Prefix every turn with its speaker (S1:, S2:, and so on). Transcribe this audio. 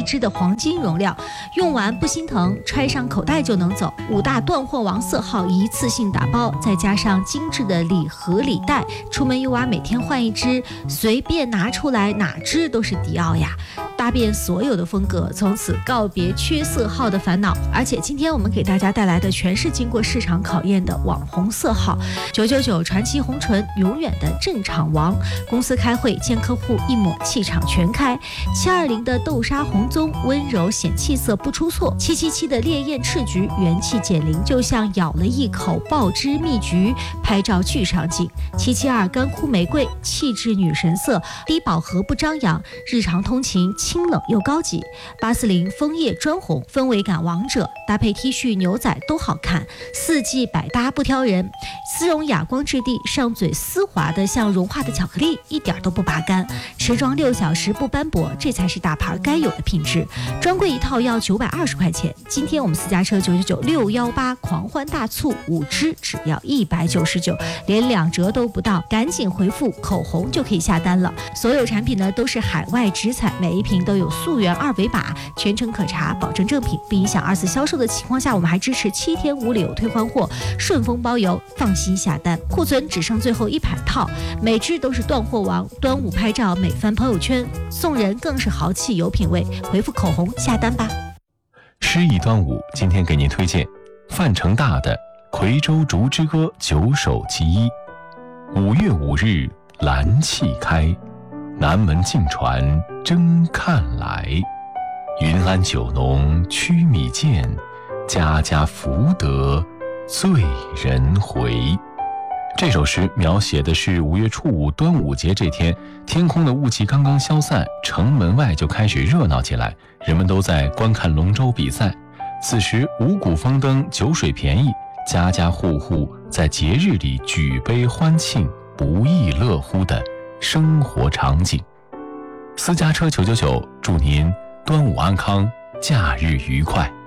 S1: 支的黄金容量，用完不心疼，揣上口袋就能走。5大断货王色号一次性打包，再加上精致的礼盒礼袋，出门优娃每天换一支，随便拿出来哪支都是迪奥呀，搭遍所有的风格，从此告别缺色号的烦恼。而且今天我们给大家带来的全是经过市场考验的网红色号，999传奇红唇，永远的正场王。公司开会见客户一抹气场全开，720的豆沙红棕，温柔显气色不出错，777的烈焰赤橘，元气减龄，就像咬了一口爆汁蜜橘，拍照巨上镜。772干枯玫瑰，气质女神色，低饱和不张扬，日常通勤清冷又高级。840枫叶砖红，氛围感王者，搭配 T 恤牛仔都好看，四季百搭不挑人。丝绒哑光质地，上嘴丝滑的像融化的巧克力，一点都不拔干，持妆6小时不斑驳，这才是大牌该有的品质。专柜一套要920块钱，今天我们私家车999-618狂欢大促，5支只要199，连2折都不到，赶紧回复口红就可以下单了。所有产品呢都是海外直采，每一瓶都有溯源2维码，全程可查，保证正品，不影响2次销售的情况下，我们还支持7天无理由退换货，顺丰包邮，放心下单。库存只剩最后100套，每支都是断货王。端午拍照美翻朋友圈，送人更是豪气有品位，回复口红下单吧。
S2: 诗意端午，今天给您推荐范成大的《夔州竹之歌9首其一》。5月5日兰气开，南门径传争看来。云安酒浓曲米贱，家家福德醉人回。这首诗描写的是5月初5端午节这天，天空的雾气刚刚消散，城门外就开始热闹起来，人们都在观看龙舟比赛。此时五谷丰登，酒水便宜，家家户户在节日里举杯欢庆，不亦乐乎的生活场景。私家车999，祝您端午安康，假日愉快。